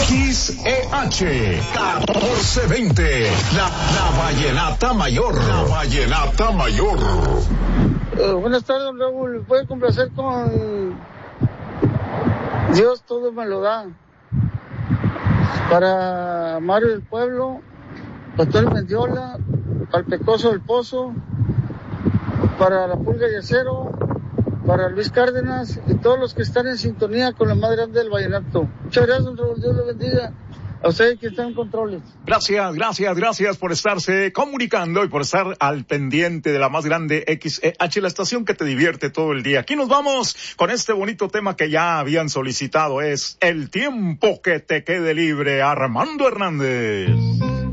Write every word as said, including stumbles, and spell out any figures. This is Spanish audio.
X E H catorce veinte, la, la Vallenata Mayor, la Vallenata Mayor. Uh, buenas tardes, don Raúl. ¿Puede complacer con Dios todo me lo da? Para Mario del Pueblo, Pastor Mendiola, para el Pecoso del Pozo, para la Pulga y Acero, para Luis Cárdenas y todos los que están en sintonía con la más grande del vallenato. Muchas gracias, don Raúl. Dios le bendiga. A ustedes que están en controles. Gracias, gracias, gracias por estarse comunicando y por estar al pendiente de la más grande X E H, la estación que te divierte todo el día. Aquí nos vamos con este bonito tema que ya habían solicitado, es El tiempo que te quede libre, Armando Hernández.